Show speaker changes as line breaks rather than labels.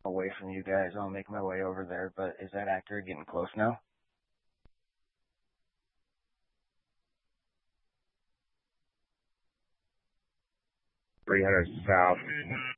away from you guys. I'll make my way over there, but is that actor getting close now?
300 south.